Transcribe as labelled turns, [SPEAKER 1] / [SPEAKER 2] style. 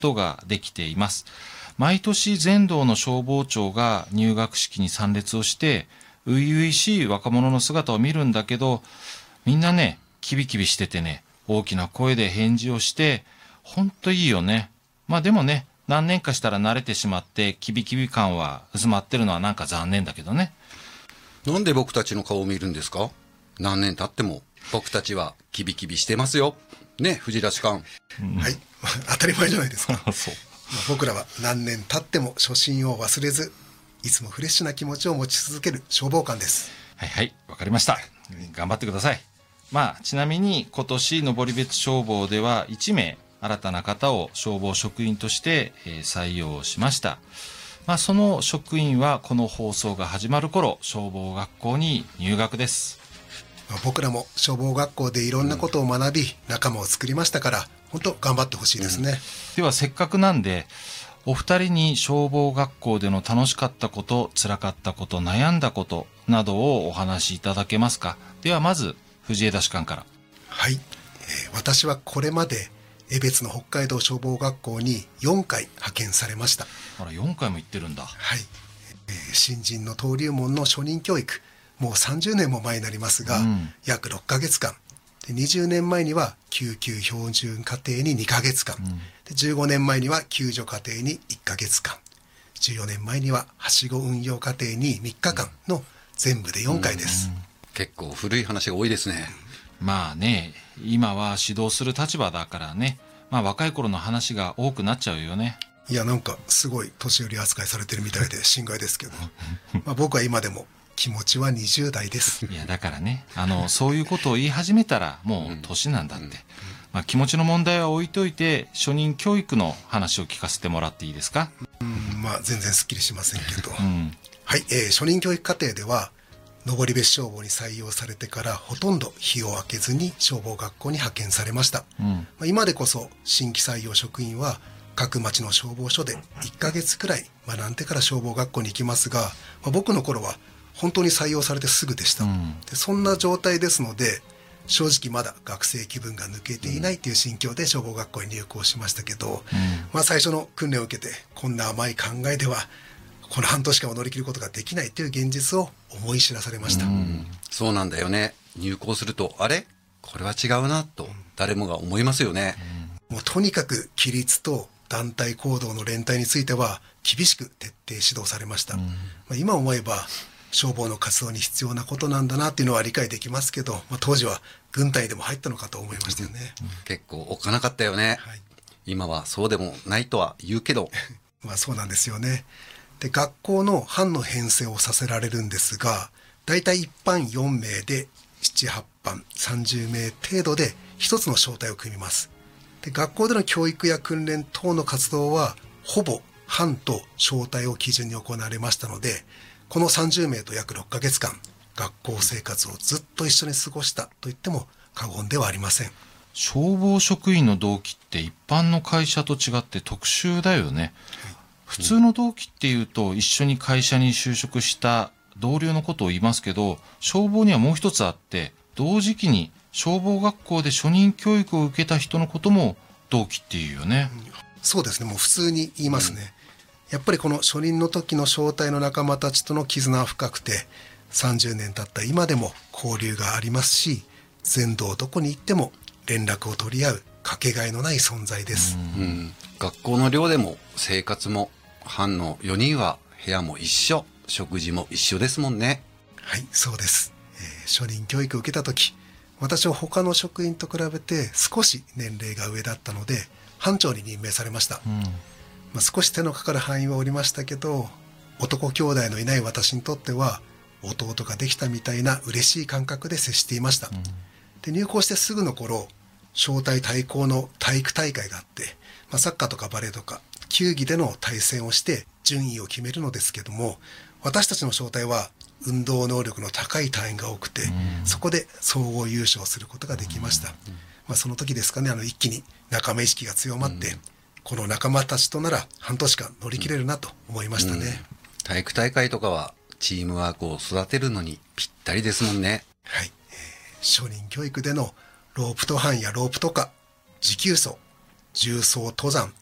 [SPEAKER 1] ことができています。毎年全道の消防長が入学式に参列をして、初々しい若者の姿を見るんだけど、みんなね、キビキビしててね、大きな声で返事をして、ほんといいよね。まあでもね、何年かしたら慣れてしまって、キビキビ感は薄まってるのはなんか残念だけどね。
[SPEAKER 2] なんで僕たちの顔を見るんですか？何年経っても僕たちはキビキビしてますよ。ね、藤田士官。
[SPEAKER 3] はい、当たり前じゃないですか。
[SPEAKER 1] そう。
[SPEAKER 3] 僕らは何年経っても初心を忘れず、いつもフレッシュな気持ちを持ち続ける消防官です。
[SPEAKER 1] はいはい、わかりました。頑張ってください。まあ、ちなみに今年登別消防では1名新たな方を消防職員として採用しました。まあ、その職員はこの放送が始まる頃、消防学校に入学です。
[SPEAKER 3] 僕らも消防学校でいろんなことを学び、仲間を作りましたから、本当頑張ってほしいですね。
[SPEAKER 1] ではせっかくなんで、お二人に消防学校での楽しかったこと、辛かったこと、悩んだことなどをお話しいただけますか。ではまず藤枝士官から。
[SPEAKER 3] はい、私はこれまで江別の北海道消防学校に4回派遣されました。
[SPEAKER 1] あら、4回も行ってるんだ。
[SPEAKER 3] はい、新人の登竜門の初任教育、もう30年も前になりますが、約6ヶ月間で、20年前には救急標準課程に2ヶ月間、で15年前には救助課程に1ヶ月間、14年前にははしご運用課程に3日間の全部で4回です。
[SPEAKER 2] 結構古い話が多いですね。
[SPEAKER 1] まあね、今は指導する立場だからね、まあ若い頃の話が多くなっちゃうよね。
[SPEAKER 3] いや、なんかすごい年寄り扱いされてるみたいで心外ですけどまあ僕は今でも気持ちは20代です。
[SPEAKER 1] いや、だからね、そういうことを言い始めたらもう年なんだって。まあ、気持ちの問題は置いといて、初任教育の話を聞かせてもらっていいですか。
[SPEAKER 3] まあ全然すっきりしませんけど、はい、初任教育課程では登別消防に採用されてからほとんど日を空けずに消防学校に派遣されました。今でこそ新規採用職員は各町の消防署で1ヶ月くらい学んでから消防学校に行きますが、僕の頃は本当に採用されてすぐでした。でそんな状態ですので、正直まだ学生気分が抜けていないという心境で消防学校に入校しましたけど、最初の訓練を受けて、こんな甘い考えではこの半年間を乗り切ることができないという現実を思い知らされました。
[SPEAKER 2] そうなんだよね。入校すると、あれこれは違うなと誰もが思いますよね。
[SPEAKER 3] もうとにかく規律と団体行動の連帯については厳しく徹底指導されました。今思えば消防の活動に必要なことなんだなっていうのは理解できますけど、当時は軍隊でも入ったのかと思いましたよね。
[SPEAKER 2] 結構おっかなかったよね。今はそうでもないとは言うけど
[SPEAKER 3] そうなんですよね。で学校の班の編成をさせられるんですが、だいたい一班4名で7、8班30名程度で一つの小隊を組みます。で学校での教育や訓練等の活動はほぼ班と小隊を基準に行われましたので、この30名と約6ヶ月間学校生活をずっと一緒に過ごしたと言っても過言ではありません。
[SPEAKER 1] 消防職員の同期って一般の会社と違って特殊だよね。普通の同期っていうと一緒に会社に就職した同僚のことを言いますけど、消防にはもう一つあって、同時期に消防学校で初任教育を受けた人のことも同期っていうよね。
[SPEAKER 3] そうですね、もう普通に言いますね。やっぱりこの初任の時の小隊の仲間たちとの絆は深くて、30年経った今でも交流がありますし、全道どこに行っても連絡を取り合うかけがえのない存在です。
[SPEAKER 2] 学校の寮でも生活も班の4人は部屋も一緒、食事も一緒ですもんね。
[SPEAKER 3] はい、そうです。初任教育を受けた時、私は他の職員と比べて少し年齢が上だったので班長に任命されました。少し手のかかる範囲はおりましたけど、男兄弟のいない私にとっては弟ができたみたいな嬉しい感覚で接していました。で入校してすぐの頃、小隊対抗の体育大会があって、サッカーとかバレーとか球技での対戦をして順位を決めるのですけども、私たちの小隊は運動能力の高い隊員が多くて、そこで総合優勝することができました。その時ですかね、一気に仲間意識が強まって、この仲間たちとなら半年間乗り切れるなと思いましたね。
[SPEAKER 2] 体育大会とかはチームワークを育てるのにぴったりですもんね。
[SPEAKER 3] はい、初任教育でのロープ登攀やロープとか持久走、重装登山、